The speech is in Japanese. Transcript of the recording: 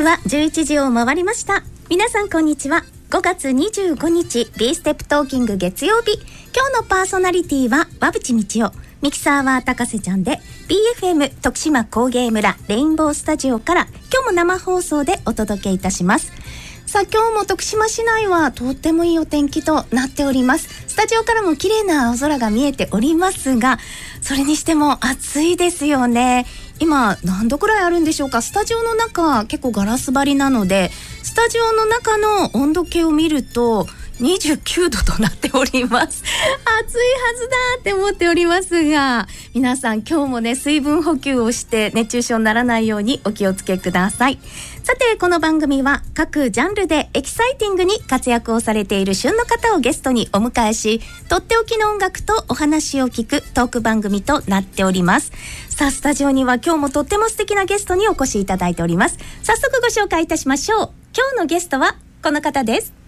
は11時を回りました。皆さんこんにちは。5月25日 B ステップトーキング月曜日、今日のパーソナリティは馬淵道夫、ミキサーは高瀬ちゃんで BFM 徳島工芸村レインボースタジオから今日も生放送でお届けいたします。さあ今日も徳島市内はとってもいいお天気となっております。スタジオからも綺麗な青空が見えておりますが、それにしても暑いですよね。今何度くらいあるんでしょうか。スタジオの中結構ガラス張りなので、スタジオの中の温度計を見ると29度となっております。暑いはずだって思っておりますが、皆さん今日もね水分補給をして熱中症にならないようにお気をつけください。さてこの番組は各ジャンルでエキサイティングに活躍をされている旬の方をゲストにお迎えし、とっておきの音楽とお話を聞くトーク番組となっております。さあスタジオには今日もとっても素敵なゲストにお越しいただいております。早速ご紹介いたしましょう。今日のゲストはこの方です。